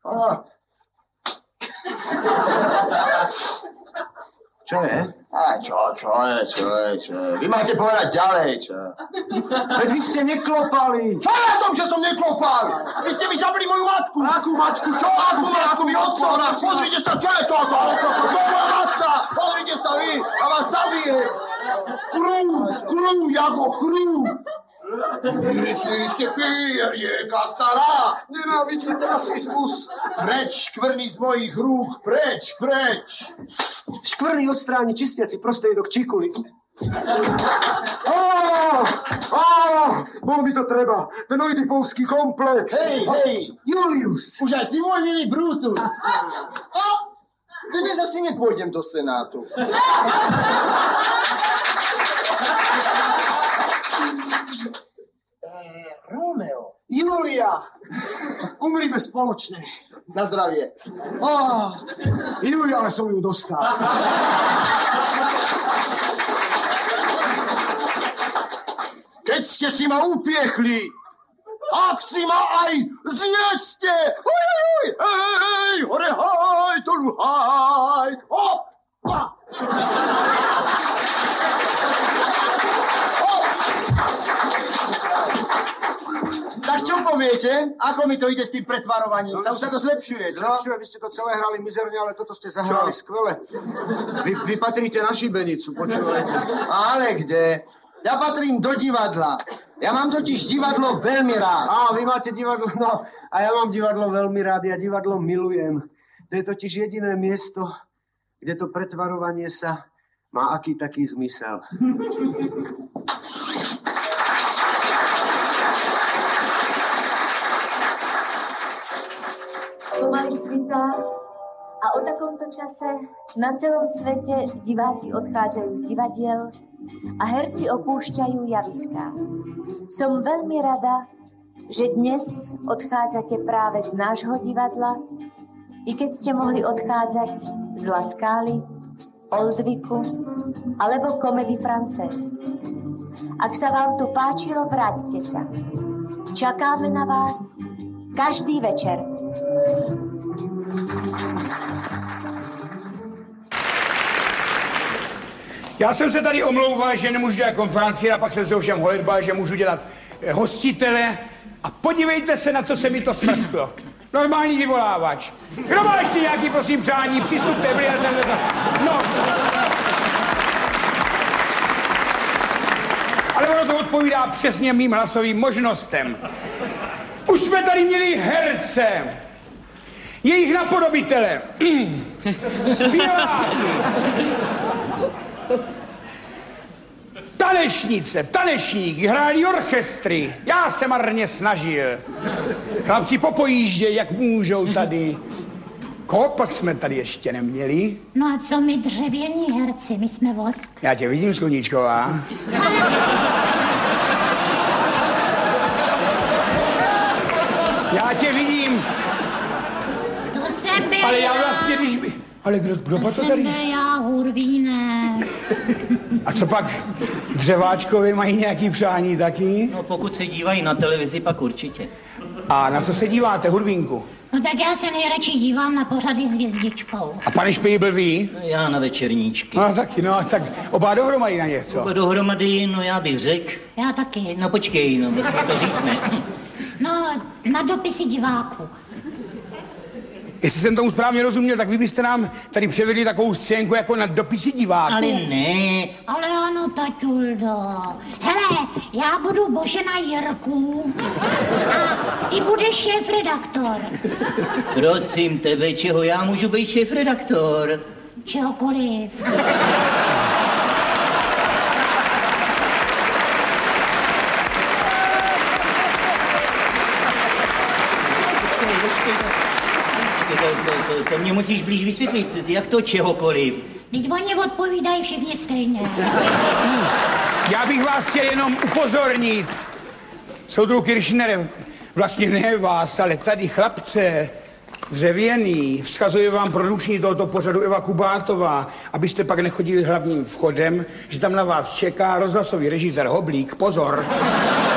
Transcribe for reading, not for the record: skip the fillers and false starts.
Čo je? Čo je? Vy máte povedať ďalej, čo? Veď vy ste neklopali. Čo je na tom, že som neklopal? Vy ste mi zabili moju matku. Akú matku? Čo akú matku? Vy otcovná, pozrite sa, čo je toto? To je moja matka. Pozrite sa vy, a vás zabije. Krú, Jago, krú. Si rieka stará. Nenávidím rasizmus. Preč, škvrny z mojich rúk, preč. Škvrny odstráni čistiaci prostriedok čikuly. Bol mi to treba. Ten oidipovský komplex. Hej. Julius. Už aj ty, môj milý Brutus. Dnes asi nepôjdem do Senátu. Romeo. Julia. Umrime spoločne. Na zdravie. Julia, ale som ju dostal. Keď ste si ma upiechli, ak si ma aj zjedzte, hej, hore, haj, dolu, haj, opa. Tak čo poviete? Ako mi to ide s tým pretvarovaním? Už sa to zlepšuje, čo? Zlepšuje, vy ste to celé hrali mizerne, ale toto ste zahrali skvele. Vy patríte na šibenicu, počúvajte. Ale kde? Ja patrím do divadla. Ja mám totiž divadlo veľmi rád. Vy máte divadlo, no. A ja mám divadlo veľmi rád, ja divadlo milujem. To je totiž jediné miesto, kde to pretvarovanie sa má aký taký zmysel. Pomaly svitá a o takomto čase na celom svete diváci odchádzajú z divadiel a herci opúšťajú javiská. Som veľmi rada, že dnes odchádzate práve z nášho divadla, i keď ste mohli odchádzať z La Scala, Oldviku alebo Comédie Française. Ak sa vám tu páčilo, vráťte sa. Čakáme na vás každý večer. Já jsem se tady omlouval, že nemůžu dělat konferenci, a pak jsem se ovšem holedbal, že můžu dělat hostitele. A podívejte se, na co se mi to smrsklo. Normální vyvolávač. Kdo má ještě nějaký, prosím, přání? Přistupte, no. Ale ono to odpovídá přesně mým hlasovým možnostem. Už jsme tady měli herce, jejich napodobitele, zpěváky, tanečnice, tanečníky, hráli orchestry. Já se marně snažil. Chlapci popojíždějí, jak můžou tady. Koho pak jsme tady ještě neměli? No a co my dřevění herci, my jsme vosk. Já tě vidím, Sluníčková. Já tě vidím. To jsem byl ale já vlastně, když by... Ale kdo pak to tady? To jsem byl já, Hurvínek. A co pak dřeváčkovi mají nějaký přání taky? No pokud se dívají na televizi, pak určitě. A na co se díváte, Hurvínku? No tak já se nejradši dívám na pořady s hvězdičkou. A pane Špejbl ví? No, já na večerníčky. No taky, no tak oba dohromady na něco. Oba dohromady, no já bych řekl. Já taky. No počkej, no musíme to říct, ne? No, na dopisy diváků. Jestli jsem tomu správně rozuměl, tak vy byste nám tady převedli takovou scénku jako na dopisy diváků. Ale ne. Ale ano, taťuldo. Hele, já budu Božena Jirků a ty budeš šéfredaktor. Prosím tebe, čeho já můžu být šéfredaktor? Čehokoliv. To mě musíš blíž vysvětlit, jak to čehokoliv. Teď oni odpovídají všichni stejně. Já bych vás chtěl jenom upozornit. Soudruh Kirchner, vlastně ne vás, ale tady chlapce, Dřevěný, vzkazuje vám produkční tohoto pořadu Eva Kubátová, abyste pak nechodili hlavním vchodem, že tam na vás čeká rozhlasový režisér Hoblík. Pozor.